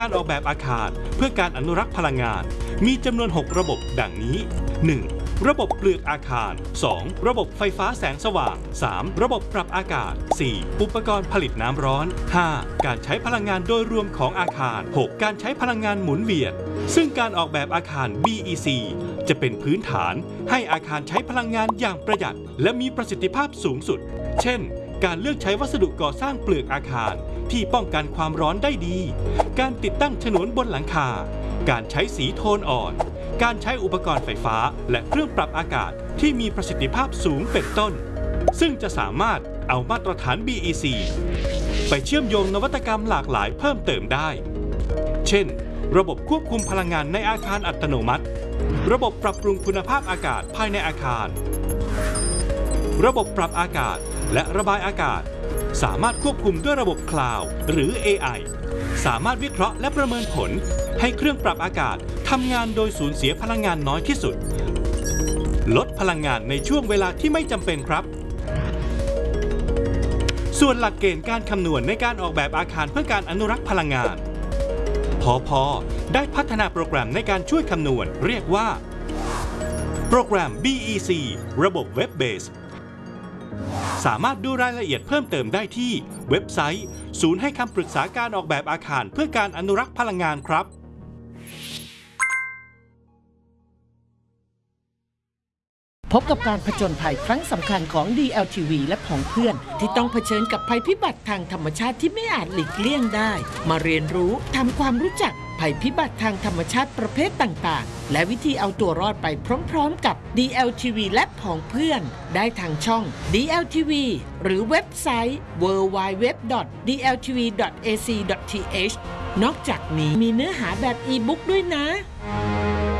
การออกแบบอาคารเพื่อการอนุรักษ์พลังงานมีจำนวน 6 ระบบดังนี้ 1. ระบบเปลือกอาคาร 2. ระบบไฟฟ้าแสงสว่าง 3. ระบบปรับอากาศ 4. อุปกรณ์ผลิตน้ำร้อน 5. การใช้พลังงานโดยรวมของอาคาร 6. การใช้พลังงานหมุนเวียนซึ่งการออกแบบอาคาร BEC จะเป็นพื้นฐานให้อาคารใช้พลังงานอย่างประหยัดและมีประสิทธิภาพสูงสุดเช่นการเลือกใช้วัสดุก่อสร้างเปลือกอาคารที่ป้องกันความร้อนได้ดีการติดตั้งฉนวนบนหลังคาการใช้สีโทนอ่อนการใช้อุปกรณ์ไฟฟ้าและเครื่องปรับอากาศที่มีประสิทธิภาพสูงเป็นต้นซึ่งจะสามารถเอามาตรฐาน BEC ไปเชื่อมโยงนวัตกรรมหลากหลายเพิ่มเติมได้เช่นระบบควบคุมพลังงานในอาคารอัตโนมัติระบบปรับปรุงคุณภาพอากาศภายในอาคารระบบปรับอากาศและระบายอากาศสามารถควบคุมด้วยระบบคลาวด์หรือ AI สามารถวิเคราะห์และประเมินผลให้เครื่องปรับอากาศทำงานโดยสูญเสียพลังงานน้อยที่สุดลดพลังงานในช่วงเวลาที่ไม่จำเป็นครับส่วนหลักเกณฑ์การคำนวณในการออกแบบอาคารเพื่อการอนุรักษ์พลังงานพอได้พัฒนาโปรแกรมในการช่วยคำนวณเรียกว่าโปรแกรม BEC ระบบ Web Based สามารถดูรายละเอียดเพิ่มเติมได้ที่เว็บไซต์ศูนย์ให้คำปรึกษาการออกแบบอาคารเพื่อการอนุรักษ์พลังงานครับพบกับการผจญภัยครั้งสำคัญของ DLTV และผองเพื่อนที่ต้องเผชิญกับภัยพิบัติทางธรรมชาติที่ไม่อาจหลีกเลี่ยงได้มาเรียนรู้ทำความรู้จักภัยพิบัติทางธรรมชาติประเภทต่างๆและวิธีเอาตัวรอดไปพร้อมๆกับ DLTV และผองเพื่อนได้ทางช่อง DLTV หรือเว็บไซต์ www.dltv.ac.th นอกจากนี้มีเนื้อหาแบบอีบุ๊กด้วยนะ